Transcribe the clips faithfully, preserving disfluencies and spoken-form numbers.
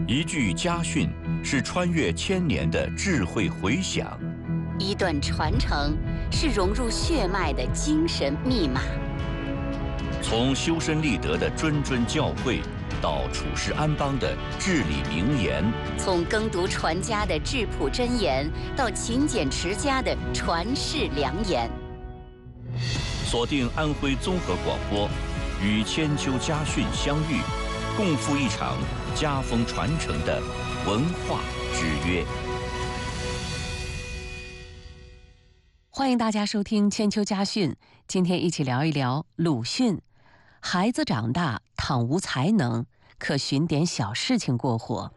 一句家训是穿越千年的智慧回响， 一段传承是融入血脉的精神密码。 从修身立德的谆谆教诲，到处世安邦的至理名言； 从耕读传家的质朴箴言，到勤俭持家的传世良言。 锁定安徽综合广播，与千秋家训相遇，共赴一场家风传承的文化之约。 欢迎大家收听千秋家训，今天一起聊一聊鲁迅。孩子长大，倘无才能，可寻点小事情过活。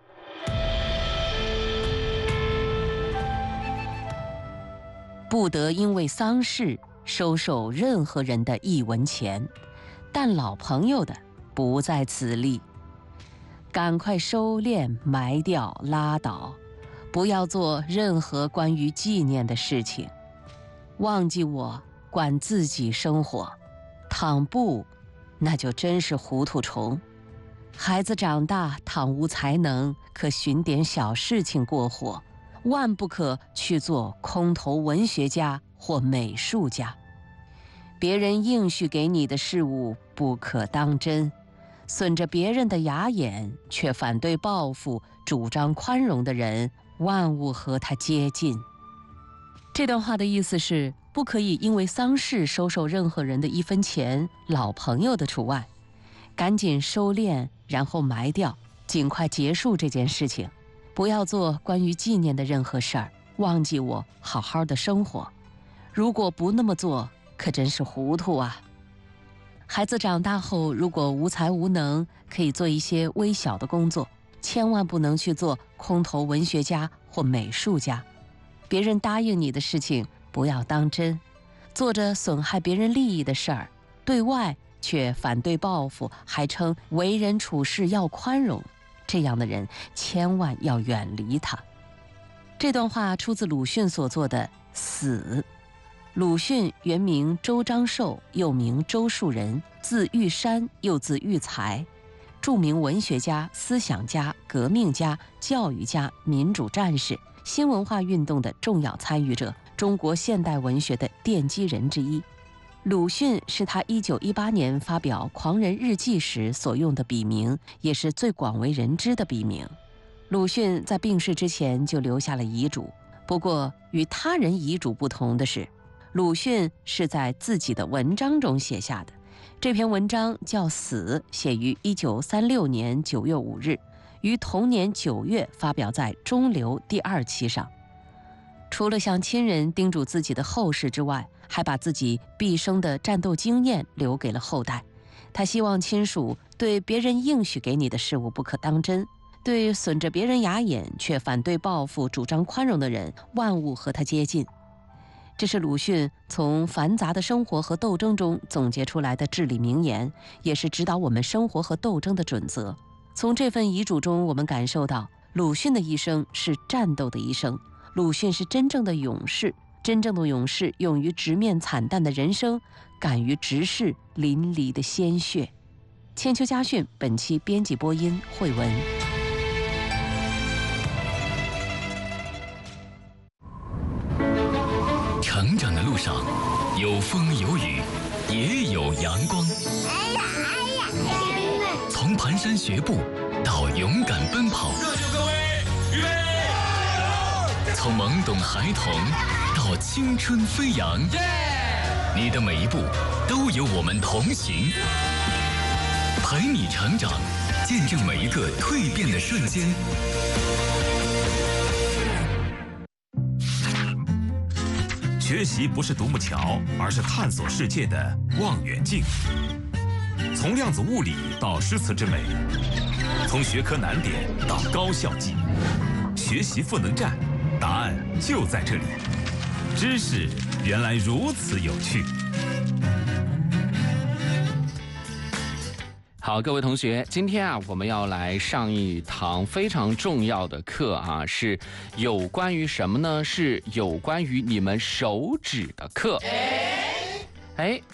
不得因为丧事收受任何人的一文钱，但老朋友的不在此例。赶快收敛埋掉拉倒，不要做任何关于纪念的事情。忘记我，管自己生活，倘不，那就真是糊涂虫。孩子长大，倘无才能，可寻点小事情过活，万不可去做空头文学家或美术家。别人应许给你的事物不可当真，损着别人的牙眼，却反对报复、主张宽容的人，万物和他接近。这段话的意思是，不可以因为丧事收受任何人的一分钱，老朋友的除外。赶紧收敛，然后埋掉，尽快结束这件事情。不要做关于纪念的任何事儿，忘记我，好好的生活。如果不那么做，可真是糊涂啊。孩子长大后，如果无才无能，可以做一些微小的工作，千万不能去做空头文学家或美术家。别人答应你的事情不要当真，做着损害别人利益的事儿，对外却反对报复，还称为人处事要宽容，这样的人千万要远离他。这段话出自鲁迅所作的《死》。鲁迅原名周章寿，又名周树人，字玉山，又字育才，著名文学家、思想家、革命家、教育家、民主战士，新文化运动的重要参与者，中国现代文学的奠基人之一。鲁迅是他一九一八年发表《狂人日记》时所用的笔名，也是最广为人知的笔名。鲁迅在病逝之前就留下了遗嘱，不过与他人遗嘱不同的是，鲁迅是在自己的文章中写下的。这篇文章叫《死》，写于一九三六年九月五日，于同年九月发表在《中流》第二期上。除了向亲人叮嘱自己的后事之外，还把自己毕生的战斗经验留给了后代。他希望亲属对别人应许给你的事物不可当真，对损着别人牙眼却反对报复、主张宽容的人，万物和他接近。这是鲁迅从繁杂的生活和斗争中总结出来的至理名言，也是指导我们生活和斗争的准则。从这份遗嘱中，我们感受到鲁迅的一生是战斗的一生，鲁迅是真正的勇士，真正的勇士勇于直面惨淡的人生，敢于直视淋漓的鲜血。千秋家训本期编辑播音慧文。 成长的路上，有风有雨，也有阳光。哎呀哎呀！从蹒跚学步到勇敢奔跑，热血各位，预备！从懵懂孩童到青春飞扬，你的每一步都有我们同行，陪你成长，见证每一个蜕变的瞬间。 学习不是独木桥，而是探索世界的望远镜。从量子物理到诗词之美，从学科难点到高效记忆，学习赋能站，答案就在这里。知识原来如此有趣。 好，各位同学，今天啊，我们要来上一堂非常重要的课啊，是有关于什么呢？是有关于你们手指的课。哎。